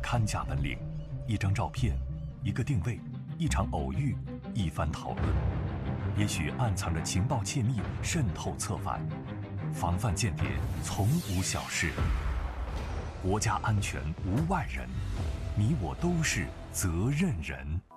看家本领，一张照片，一个定位，一场偶遇，一番讨论，也许暗藏着情报窃密渗透策反，防范间谍从无小事。国家安全无外人，你我都是责任人。